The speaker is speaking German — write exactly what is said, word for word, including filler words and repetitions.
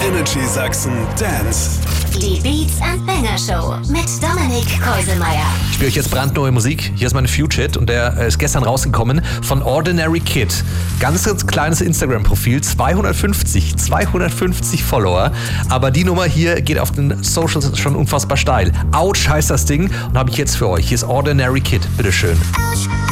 Energy Sachsen Dance. Die Beats and Banger Show mit Dominik Keuselmeier. Ich spiele euch jetzt brandneue Musik. Hier ist mein Future-Hit und der ist gestern rausgekommen von Ordinary Kid. Ganz, ganz kleines Instagram-Profil, zweihundertfünfzig, zweihundertfünfzig Follower. Aber die Nummer hier geht auf den Socials schon unfassbar steil. Ouch heißt das Ding und habe ich jetzt für euch. Hier ist Ordinary Kid. Bitteschön.